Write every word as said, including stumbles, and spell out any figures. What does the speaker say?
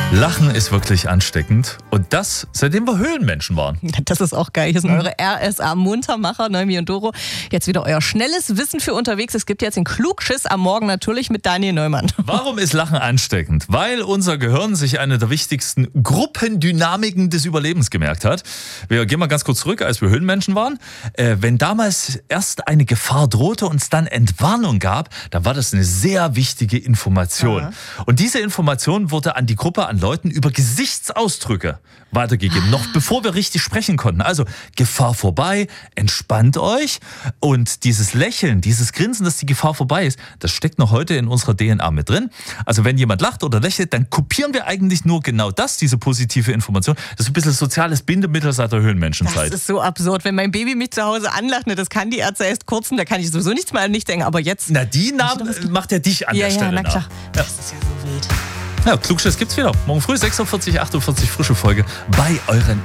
Lachen ist wirklich ansteckend und das, seitdem wir Höhlenmenschen waren. Das ist auch geil. Hier sind eure R S A-Muntermacher, Noemi und Doro. Jetzt wieder euer schnelles Wissen für unterwegs. Es gibt jetzt den Klugschiss am Morgen natürlich mit Daniel Neumann. Warum ist Lachen ansteckend? Weil unser Gehirn sich eine der wichtigsten Gruppendynamiken des Überlebens gemerkt hat. Wir gehen mal ganz kurz zurück, als wir Höhlenmenschen waren. Äh, wenn damals erst eine Gefahr drohte und es dann Entwarnung gab, dann war das eine sehr wichtige Information. Ja. Und diese Information wurde an die Gruppe, an Leuten über Gesichtsausdrücke weitergegeben, noch bevor wir richtig sprechen konnten. Also Gefahr vorbei, entspannt euch und dieses Lächeln, dieses Grinsen, dass die Gefahr vorbei ist, das steckt noch heute in unserer D N A mit drin. Also wenn jemand lacht oder lächelt, dann kopieren wir eigentlich nur genau das, diese positive Information. Das ist ein bisschen soziales Bindemittel seit der Höhlenmenschenzeit. Das ist so absurd. Wenn mein Baby mich zu Hause anlacht, ne, das kann die Ärzte erst kurz, da kann ich sowieso nichts mehr an mich denken, aber jetzt... Na, die Namen macht ja dich an ja, der Stelle Ja, na klar. nach. Das ist ja so wild. Ja, Klugschiss gibt's wieder. Morgen früh sechs Uhr vierzig, achtundvierzig, frische Folge bei euren